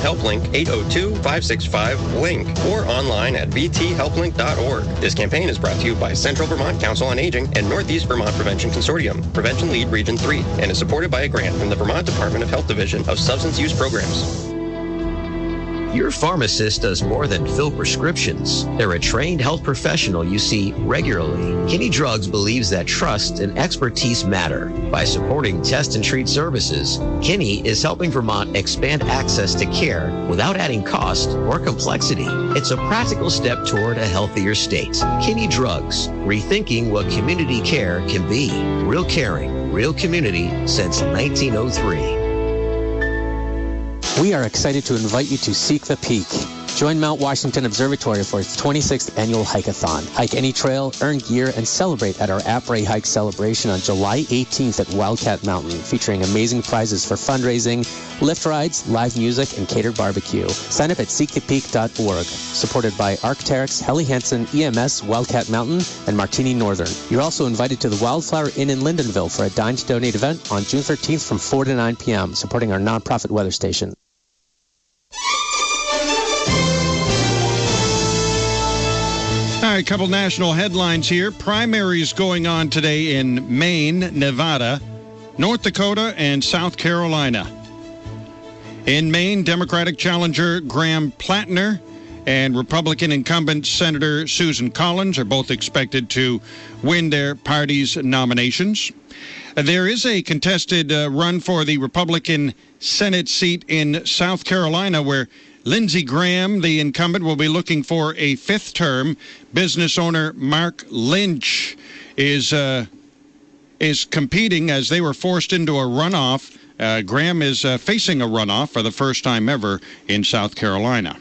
HelpLink 802-565-LINK or online at vthelplink.org. This campaign is brought to you by Central Vermont Council on Aging and Northeast Vermont Prevention Consortium, Prevention Lead Region 3, and is supported by a grant from the Vermont Department of Health Division of Substance Use Programs. Your pharmacist does more than fill prescriptions. They're a trained health professional you see regularly. Kinney Drugs believes that trust and expertise matter. By supporting test and treat services, Kinney is helping Vermont expand access to care without adding cost or complexity. It's a practical step toward a healthier state. Kinney Drugs, rethinking what community care can be. Real caring, real community since 1903. We are excited to invite you to Seek the Peak. Join Mount Washington Observatory for its 26th annual hike-a-thon. Hike any trail, earn gear, and celebrate at our Après Hike celebration on July 18th at Wildcat Mountain, featuring amazing prizes for fundraising, lift rides, live music, and catered barbecue. Sign up at seekthepeak.org. Supported by Arc'teryx, Helly Hansen, EMS, Wildcat Mountain, and Martini Northern. You're also invited to the Wildflower Inn in Lindenville for a Dine to Donate event on June 13th from 4 to 9 p.m., supporting our nonprofit weather station. All right, a couple national headlines here. Primaries going on today in Maine, Nevada, North Dakota, and South Carolina. In Maine, Democratic challenger Graham Plattner and Republican incumbent Senator Susan Collins are both expected to win their party's nominations. There is a contested run for the Republican Senate seat in South Carolina where Lindsey Graham, the incumbent, will be looking for a fifth term. Business owner Mark Lynch is competing as they were forced into a runoff. Graham is facing a runoff for the first time ever in South Carolina.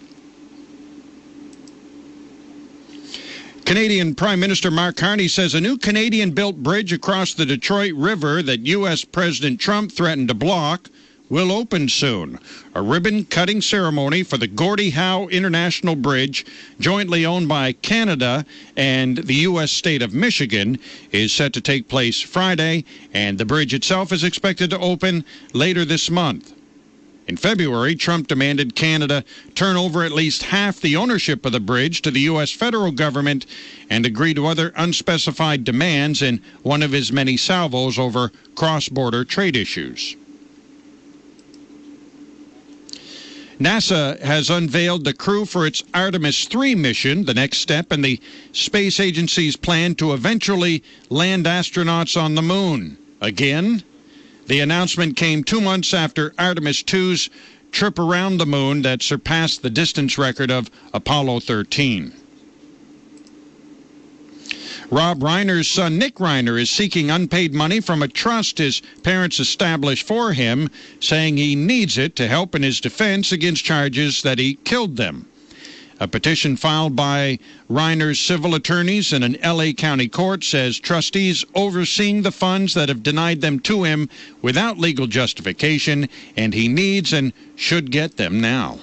Canadian Prime Minister Mark Carney says a new Canadian-built bridge across the Detroit River that U.S. President Trump threatened to block will open soon. A ribbon-cutting ceremony for the Gordie Howe International Bridge, jointly owned by Canada and the U.S. state of Michigan, is set to take place Friday, and the bridge itself is expected to open later this month. In February, Trump demanded Canada turn over at least half the ownership of the bridge to the U.S. federal government and agree to other unspecified demands in one of his many salvos over cross-border trade issues. NASA has unveiled the crew for its Artemis 3 mission, the next step in the space agency's plan to eventually land astronauts on the moon. Again, the announcement came 2 months after Artemis 2's trip around the moon that surpassed the distance record of Apollo 13. Rob Reiner's son, Nick Reiner, is seeking unpaid money from a trust his parents established for him, saying he needs it to help in his defense against charges that he killed them. A petition filed by Reiner's civil attorneys in an L.A. County court says trustees overseeing the funds that have denied them to him without legal justification, and he needs and should get them now.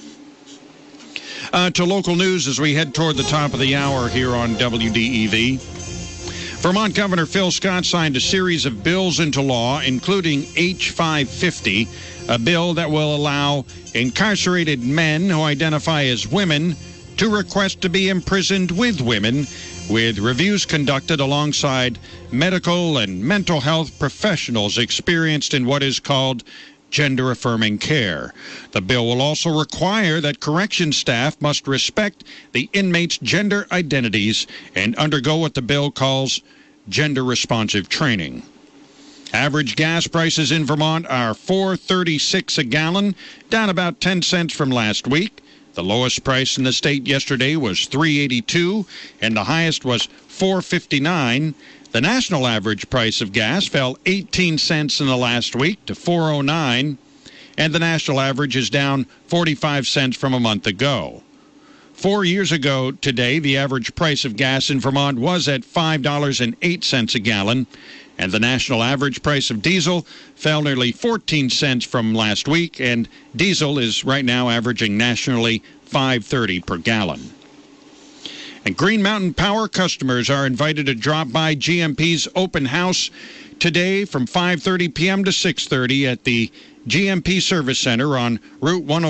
To local news as we head toward the top of the hour here on WDEV. Vermont Governor Phil Scott signed a series of bills into law, including H-550, a bill that will allow incarcerated men who identify as women to request to be imprisoned with women, with reviews conducted alongside medical and mental health professionals experienced in what is called gender-affirming care. The bill will also require that correction staff must respect the inmates' gender identities and undergo what the bill calls gender-responsive training. Average gas prices in Vermont are $4.36 a gallon, down about 10 cents from last week. The lowest price in the state yesterday was $3.82, and the highest was $4.59. The national average price of gas fell 18 cents in the last week to $4.09, and the national average is down 45 cents from a month ago. 4 years ago today, the average price of gas in Vermont was at $5.08 a gallon, and the national average price of diesel fell nearly 14 cents from last week, and diesel is right now averaging nationally $5.30 per gallon. And Green Mountain Power customers are invited to drop by GMP's open house today from 5:30 p.m. to 6:30 at the GMP Service Center on Route 101.